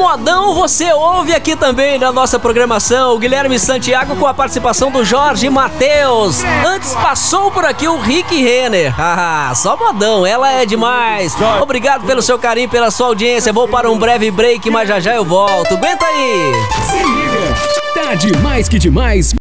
modão você ouve aqui também na nossa programação. O Guilherme Santiago com a participação do Jorge Mateus. Antes passou por aqui o Rick Renner. Só modão, ela é demais. Obrigado pelo seu carinho, pela sua audiência. Vou para um breve break, mas já já eu volto. Aguenta aí. Se liga, tá demais que demais.